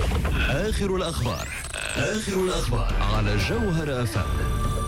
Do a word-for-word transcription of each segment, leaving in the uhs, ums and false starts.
آخر الأخبار آخر الأخبار على جوهر أف أم.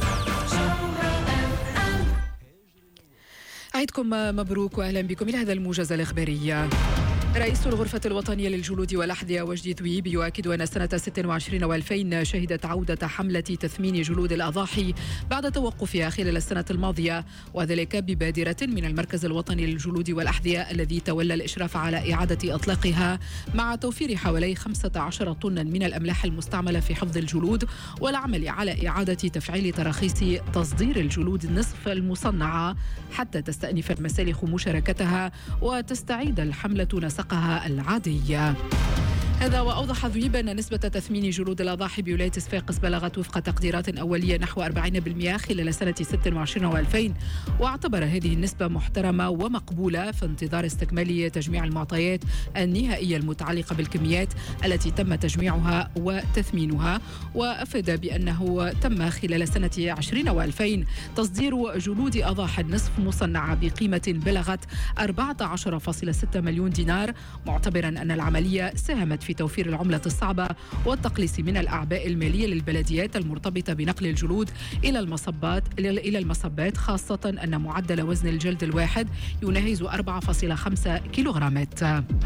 عيدكم مبروك وأهلا بكم إلى هذا الموجز الإخباري. رئيس الغرفة الوطنية للجلود والأحذية وجدي ذويب يؤكد أن سنة ستة وعشرين وألفين شهدت عودة حملة تثمين جلود الأضاحي بعد توقفها خلال السنة الماضية، وذلك ببادرة من المركز الوطني للجلود والأحذية الذي تولى الإشراف على إعادة إطلاقها، مع توفير حوالي خمسة عشر طنا من الأملاح المستعملة في حفظ الجلود والعمل على إعادة تفعيل تراخيص تصدير الجلود النصف المصنعة حتى تستأنف المسالخ مشاركتها وتستعيد الحملة نسقها العادية. هذا وأوضح ذويب أن نسبة تثمين جلود الأضاحي بولاية صفاقس بلغت وفق تقديرات أولية نحو أربعين بالمئة خلال سنة ستة وعشرين وألفين، واعتبر هذه النسبة محترمة ومقبولة في انتظار استكمال تجميع المعطيات النهائية المتعلقة بالكميات التي تم تجميعها وتثمينها. وأفاد بأنه تم خلال سنة عشرين وألفين تصدير جلود أضاحي النصف مصنعة بقيمة بلغت أربعة عشر فاصلة ستة مليون دينار، معتبرا أن العملية ساهمت في في توفير العملة الصعبة والتقليص من الأعباء المالية للبلديات المرتبطة بنقل الجلود إلى المصبات إلى المصبات، خاصة أن معدل وزن الجلد الواحد يناهز أربعة فاصلة خمسة كيلوغرامات.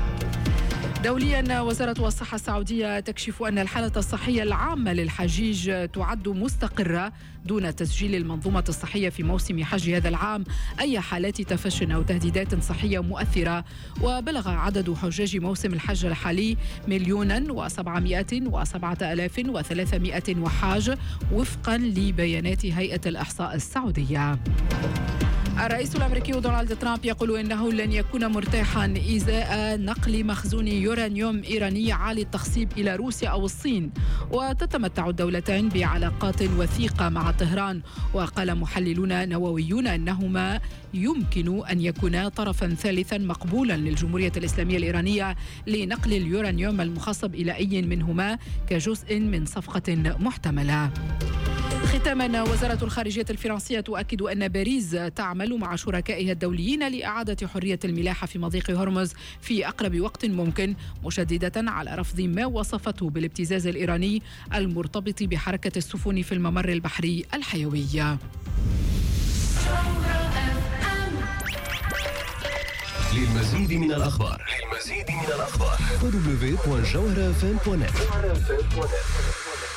دوليا، وزارة الصحة السعودية تكشف أن الحالة الصحية العامة للحجيج تعد مستقرة دون تسجيل المنظومة الصحية في موسم حج هذا العام أي حالات تفش أو تهديدات صحية مؤثرة. وبلغ عدد حجاج موسم الحج الحالي مليونا وسبعمائة وسبعة آلاف وثلاثمائة وحاج وفقا لبيانات هيئة الإحصاء السعودية. الرئيس الأمريكي دونالد ترامب يقول إنه لن يكون مرتاحا إزاء نقل مخزون يورانيوم إيراني عالي التخصيب إلى روسيا أو الصين، وتتمتع الدولتين بعلاقات وثيقة مع طهران. وقال محللون نوويون أنهما يمكن أن يكونا طرفا ثالثا مقبولا للجمهورية الإسلامية الإيرانية لنقل اليورانيوم المخصب إلى أي منهما كجزء من صفقة محتملة. ختاما، وزارة الخارجية الفرنسية تؤكد أن باريس تعمل مع شركائها الدوليين لإعادة حرية الملاحة في مضيق هرمز في أقرب وقت ممكن، مشددة على رفض ما وصفته بالابتزاز الإيراني المرتبط بحركة السفن في الممر البحري الحيوي. للمزيد من الأخبار للمزيد من الأخبار دبليو دبليو دوت جوهر اف ام دوت نت.